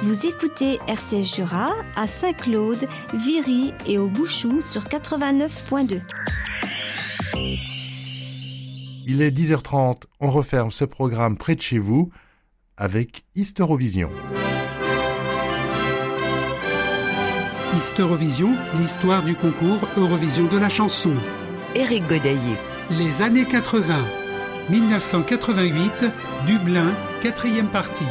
Vous écoutez RCS Jura à Saint-Claude, Viry et au Bouchou sur 89.2. Il est 10h30, on referme ce programme près de chez vous avec Historovisión. Historovisión, l'histoire du concours Eurovision de la chanson. Éric Godaillé. Les années 80, 1988, Dublin, 4e partie.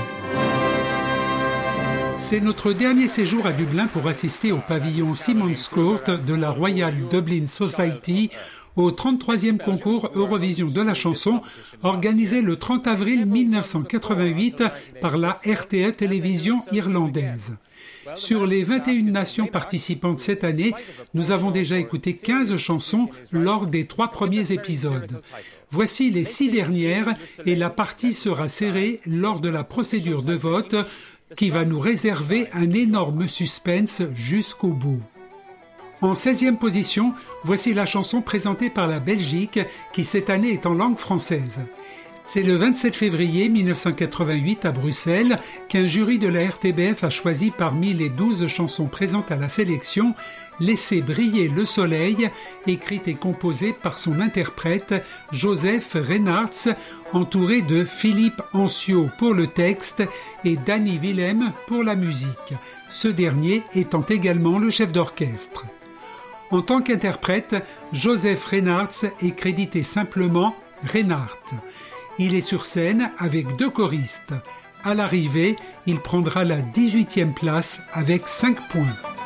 C'est notre dernier séjour à Dublin pour assister au pavillon Simon's Court de la Royal Dublin Society au 33e concours Eurovision de la chanson organisé le 30 avril 1988 par la RTE Télévision irlandaise. Sur les 21 nations participantes cette année, nous avons déjà écouté 15 chansons lors des 3 premiers épisodes. Voici les 6 dernières et la partie sera serrée lors de la procédure de vote qui va nous réserver un énorme suspense jusqu'au bout. En 16e position, voici la chanson présentée par la Belgique qui cette année est en langue française. C'est le 27 février 1988 à Bruxelles qu'un jury de la RTBF a choisi parmi les 12 chansons présentes à la sélection « Laissez briller le soleil » écrite et composée par son interprète Joseph Reinhardt, entouré de Philippe Ancio pour le texte et Danny Willem pour la musique, ce dernier étant également le chef d'orchestre. En tant qu'interprète, Joseph Reinhardt est crédité simplement Reinhardt. Il est sur scène avec 2 choristes. À l'arrivée, il prendra la 18e place avec 5 points.